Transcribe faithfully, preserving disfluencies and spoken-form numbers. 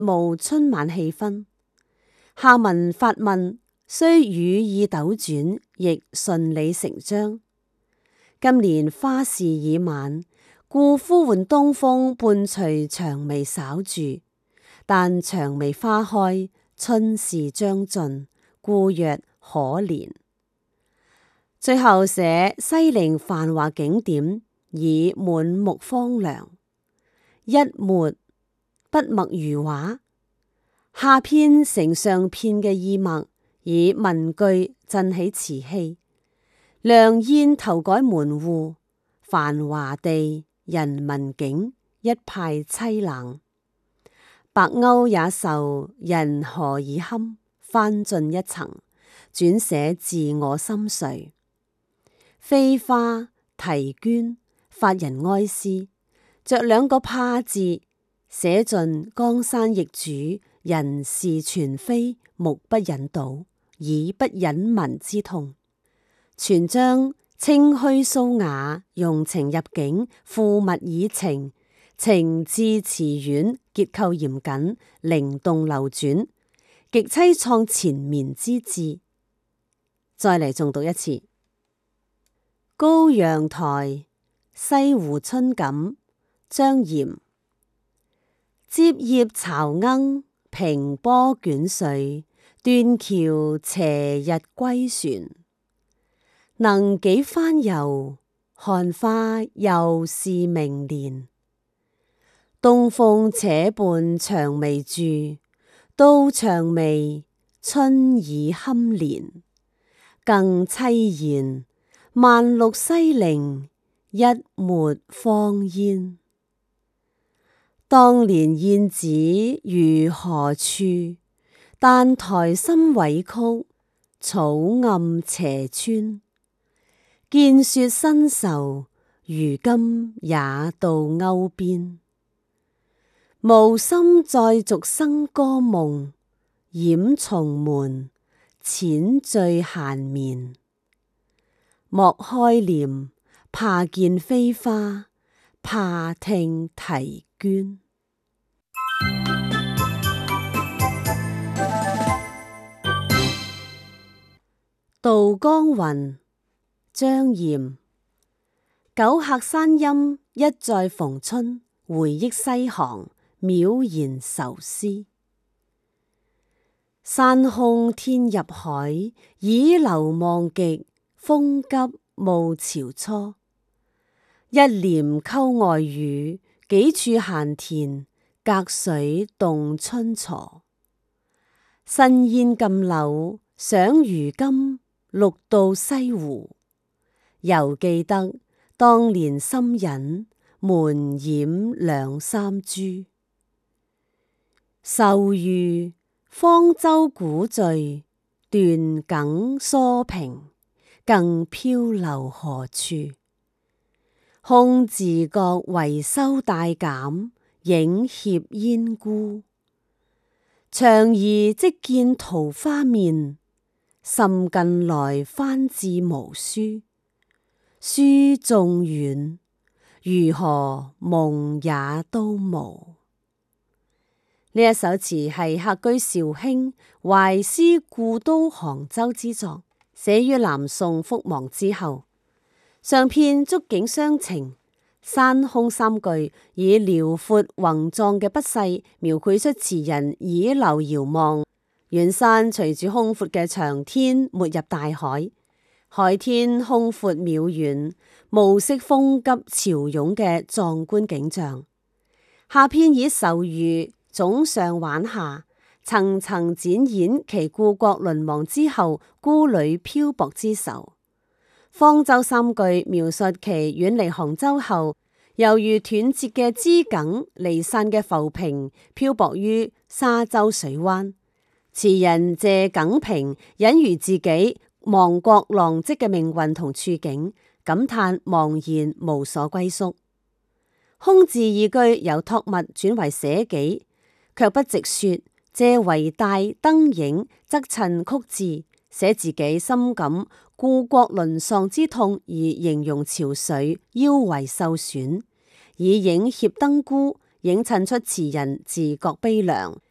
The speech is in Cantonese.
無春晚氣氛。下文發問，雖語意斗轉，亦順理成章。今年花事已晚，故呼喚東風伴隨薔薇稍住，但薔薇花開，春事將盡，故曰可憐。最後寫西陵繁華景點，已滿目荒涼。一抹筆墨如畫，下篇承上篇嘅意墨，以文句振起詞氣。良宴頭改門戶，繁華地人民景，一派凄冷。白歐也愁人何以堪，翻進一層，轉寫自我心碎。飛花啼絹，發人哀思，着兩個怕字，寫盡江山易主，人事全非，目不忍睹，耳不忍聞之痛。全章清虛蘇雅，用情入境，賦物以情，情致詞婉，結構嚴謹，靈動流轉，極淒愴纏綿之至。再嚟重讀一次。高陽台，西湖春感，張炎。接葉巢鶯，平波捲水，斷橋斜日歸船。能幾番遊，看花又是明年。東風且伴薔薇住，到薔薇，春已堪憐。更凄然，萬綠西陵，一抹芳煙。當年燕子如何處？但台深委曲，草暗斜村。見說新愁，如今也到鉤邊。無心再續笙歌夢，掩重門，淺醉閒眠。莫開簾，怕見飛花，怕聽啼絹。渡江雲，張炎。久客山陰，一再逢春，回憶西航，渺然愁思。山空天入海，倚樓望極，風急暮潮初。一簾溝外雨，幾處閒田，隔水動春雛。新煙禁柳，想如今，綠到西湖。猶記得當年心隱，門掩兩三株。愁餘方舟古墜，斷梗疏萍，更漂流何處？空自覺維修大減，影脅煙孤。長宜即見桃花面，甚近來翻至無書。書縱遠，如何夢也都無。呢一首詞係客居紹興懷思故都杭州之作，寫於南宋覆亡之後。上片觸景傷情，山空三句以遼闊宏壯嘅筆勢描繪出詞人倚樓遙望，遠山隨住空闊嘅長天沒入大海，海天空闊渺遠，暮色風急潮湧嘅壯觀景象。下篇以愁餘總上挽下，層層展演其故國淪亡之後孤旅漂泊之愁。方舟三句描述其遠離杭州後，猶如斷節嘅枝梗，離散嘅浮萍，漂泊於沙洲水灣。詞人借梗萍隱喻自己亡國浪迹嘅命運同處境，感嘆茫然無所歸宿。空字二句由託物轉為寫己，卻不直說，借為帶燈影，則襯曲字，寫自己深感故國淪喪之痛而形容潮水腰圍受損，以影脅燈孤，映襯出詞人自覺悲涼，